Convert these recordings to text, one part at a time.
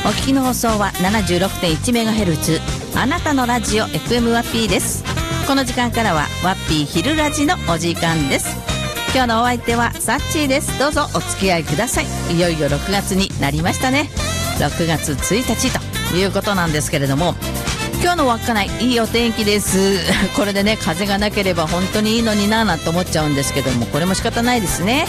お聞きの放送は 76.1MHz あなたのラジオ FM ワッピーです。この時間からはワッピー昼ラジのお時間です。今日のお相手はサッチーです。どうぞお付き合いください。いよいよ6月になりましたね。6月1日ということなんですけれども、今日の稚内いいお天気ですこれでね、風がなければ本当にいいのにななんて思っちゃうんですけども、これも仕方ないですね。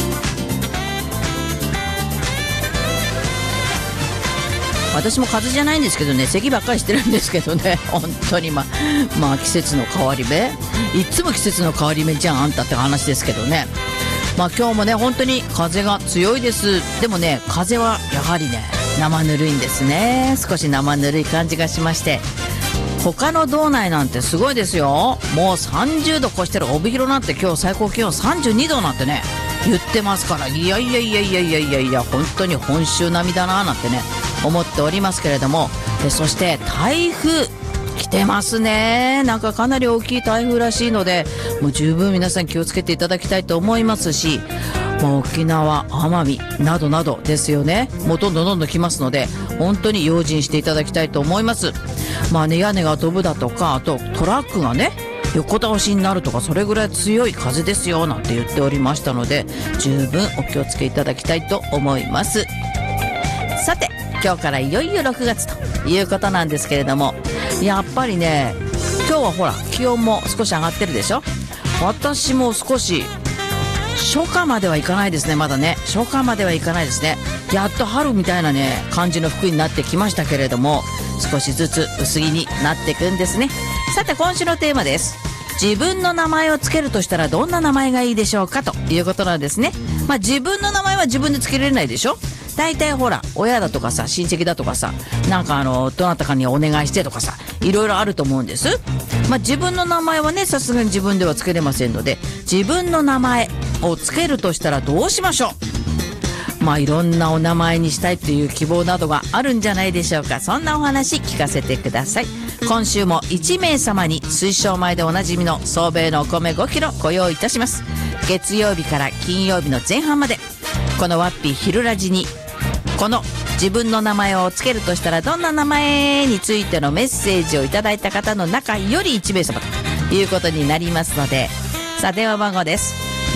私も風邪じゃないんですけどね、咳ばっかりしてるんですけどね、本当にまあ季節の変わり目、いつも季節の変わり目じゃんあんたって話ですけどね。今日もね本当に風が強いです。でもね、風はやはりね生ぬるいんですね。少し生ぬるい感じがしまして、他の道内なんてすごいですよ。もう30度越してる。帯広なんて今日最高気温32度なんてね言ってますから、いや本当に本州並みだななんてね思っておりますけれども、そして台風来てますね。なんかかなり大きい台風らしいので、もう十分皆さん気をつけていただきたいと思いますし、沖縄、奄美などなどですよね。もうどんどん来ますので、本当に用心していただきたいと思います。屋根が飛ぶだとか、あとトラックがね横倒しになるとか、それぐらい強い風ですよなんて言っておりましたので、十分お気をつけいただきたいと思います。さて、今日からいよいよ6月ということなんですけれども、やっぱりね今日はほら気温も少し上がってるでしょ。私も少し初夏まではいかないですね。まだね初夏まではいかないですね。やっと春みたいなね感じの服になってきましたけれども、少しずつ薄着になっていくんですね。さて、今週のテーマです。自分の名前をつけるとしたらどんな名前がいいでしょうかということなんですね。自分の名前は自分でつけられないでしょ。大体ほら親だとかさ、親戚だとかさ、なんかどなたかにお願いしてとかさ、いろいろあると思うんです。自分の名前はねさすがに自分ではつけれませんので、自分の名前をつけるとしたらどうしましょう。いろんなお名前にしたいという希望などがあるんじゃないでしょうか。そんなお話聞かせてください。今週も1名様に水晶米でおなじみの宗兵衛のお米5キロご用意いたします。月曜日から金曜日の前半まで、このワッピー昼ラジにこの自分の名前をつけるとしたらどんな名前についてのメッセージをいただいた方の中より1名様ということになりますので、さあ電話番号です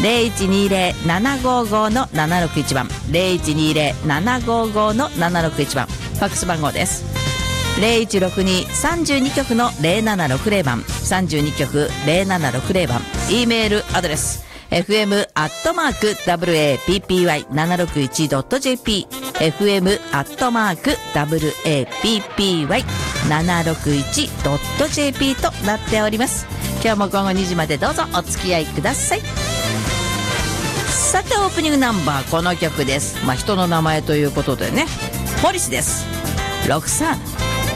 。0120-755-761番 0120-755-761番、ファックス番号です。0162-32局の0760番32局0760番、 E メールアドレスfm@wappy761.jp fm@wappy761.jp となっております。今日も午後2時までどうぞお付き合いください。さて、オープニングナンバーこの曲です。人の名前ということでね、モリスです。ロクサーヌ。